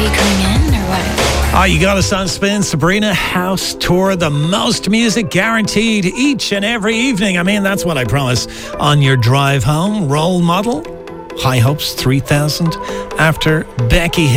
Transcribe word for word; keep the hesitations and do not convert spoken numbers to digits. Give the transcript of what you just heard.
you coming in or what? Oh, you got us on Spin. Sabrina House Tour, the most music guaranteed each and every evening. I mean, that's what I promise on your drive home. Role model, High Hopes three thousand after Becky Hill.